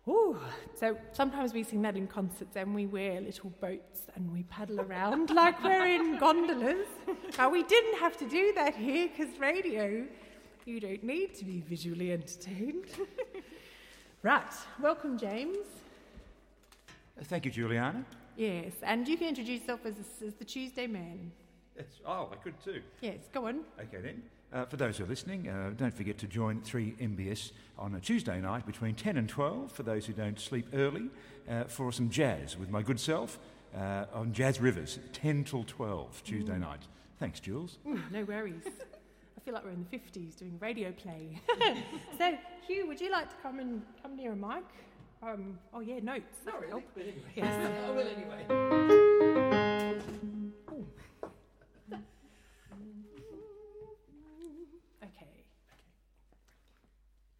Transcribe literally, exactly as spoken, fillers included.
Ooh, so sometimes we sing that in concerts and we wear little boats and we paddle around like we're in gondolas. Now, we didn't have to do that here because radio, you don't need to be visually entertained. Right, welcome, James. Uh, thank you, Juliana. Yes, and you can introduce yourself as, as the Tuesday Man. Yes. Oh, I could too. Yes, go on. Okay then. Uh, for those who are listening, uh, don't forget to join three M B S on a Tuesday night between ten and twelve, for those who don't sleep early, uh, for some jazz with my good self uh, on Jazz Rivers, ten till twelve, Tuesday mm. night. Thanks, Jules. Ooh, no worries. I feel like we're in the fifties doing radio play. So, Hugh, would you like to come and come near a mic? Um, oh, yeah, notes. Not really, but anyway. Yes. I will anyway.